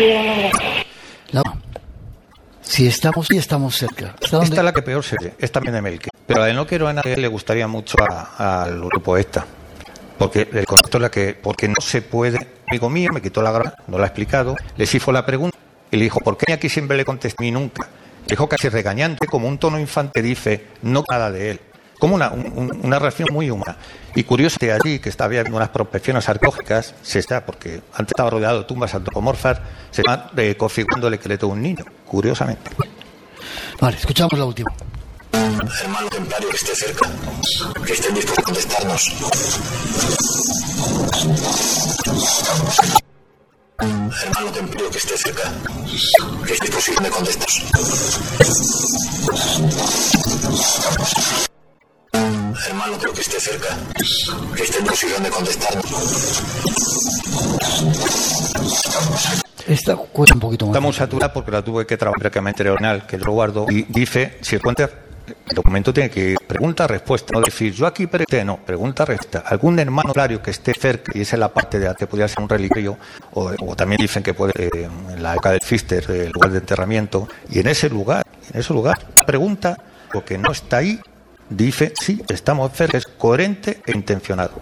Si estamos cerca. Esta es la que peor se ve, es también de Melque. Pero la de No quiero a nadie le gustaría mucho al grupo esta. Porque el concepto es la que, porque no se puede, amigo mío, me quitó la grana, no lo ha explicado, le hizo la pregunta y le dijo, ¿por qué aquí siempre le contesté y nunca? Le dijo casi regañante, como un tono infante, dice, no nada de él. Como una reacción muy humana. Y curioso que allí, que está habiendo unas prospecciones arqueológicas, porque antes estaba rodeado de tumbas antropomorfas, se va configurando el esqueleto de un niño, curiosamente. Vale, escuchamos la última. Hermano templario que esté cerca, que esté dispuesto a contestarnos. Hermano templario que esté cerca, que esté dispuesto a contestarnos. Hermano creo que esté cerca, que esté en posición de contestarnos. Esta cuesta un poquito más. Está muy saturada porque la tuve que trabajar prácticamente original, que lo guardo, y dice, si cuenta, el documento tiene que ir pregunta-respuesta, no decir yo aquí no, pregunta-respuesta. Algún hermano templario que esté cerca, y esa es la parte de que podría ser un reliquio, o también dicen que puede, en la época del Pfister, el lugar de enterramiento, y en ese lugar, la pregunta, porque no está ahí, dice, sí, estamos cerca, es coherente e intencionado.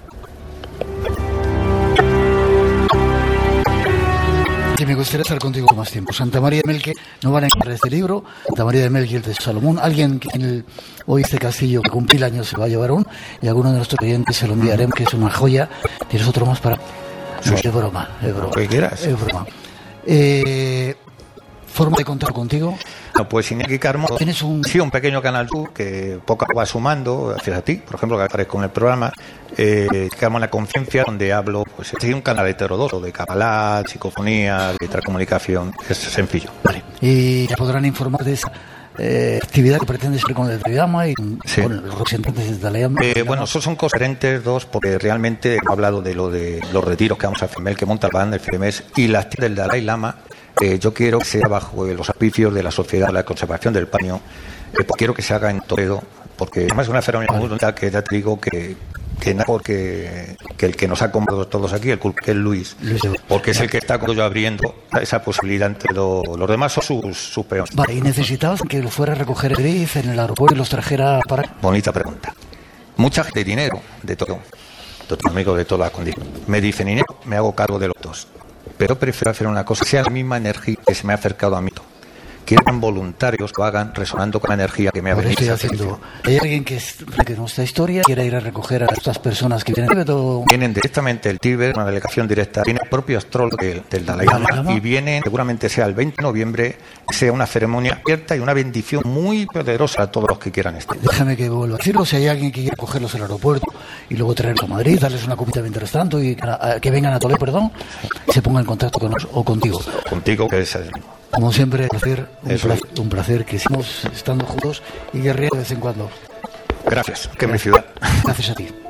Y me gustaría estar contigo más tiempo. Santa María de Melque, no van a encontrar este libro. Santa María de Melque, el de Salomón. Alguien que hoy este castillo que cumple el año se va a llevar y alguno de nuestros clientes se lo enviaremos, que es una joya. ¿Tienes otro más para...? Sí. No, es broma. ¿Qué quieras? Es broma. ¿Forma de contar contigo? No, pues Iñaki Carmona, ¿Tienes un pequeño canal YouTube que poco va sumando, gracias a ti, por ejemplo, que aparezco en el programa, Carmona Conciencia, donde hablo, pues es un canal heterodoxo de Kabbalah, psicofonía, letra, comunicación, es sencillo. Vale. Y te podrán informar de esa actividad que pretendes hacer con el programa y con los representantes de Dalayama. Bueno, esos son cosas diferentes, porque realmente he hablado de los retiros que vamos a hacer, que monta el band el fin de mes, y la actividad del Dalai Lama. Yo quiero que sea bajo los auspicios de la Sociedad de la Conservación del Paño. Quiero que se haga en Toledo, porque además es una ceremonia muy bonita que ya te digo que porque el que nos ha comprado todos aquí, que es Luis, porque es el que está como yo abriendo esa posibilidad entre los demás son sus peones. Vale, ¿y necesitabas que lo fuera a recoger Edith en el aeropuerto y los trajera para...? Bonita pregunta. Mucha gente de dinero, de todo amigo de todas las condiciones, me dicen, dinero, me hago cargo de los dos. Pero prefiero hacer una cosa, sea la misma energía que se me ha acercado a mí. Quieren voluntarios que lo hagan resonando con la energía que me ha venido. ¿Hay alguien que nuestra historia quiera ir a recoger a estas personas que vienen? Vienen directamente del Tíbet, una delegación directa. Viene el propio astrólogo del Dalai Lama y vienen, seguramente sea el 20 de noviembre, sea una ceremonia abierta y una bendición muy poderosa a todos los que quieran estar. Déjame que vuelva a decirlo, si hay alguien que quiera cogerlos al aeropuerto y luego traerlos a Madrid, darles una comida mientras tanto y que vengan a Toledo, se pongan en contacto con nosotros o contigo. Contigo, que es como siempre, un placer que estemos estando juntos y guerrear de vez en cuando. Gracias, que es mi ciudad. Gracias a ti.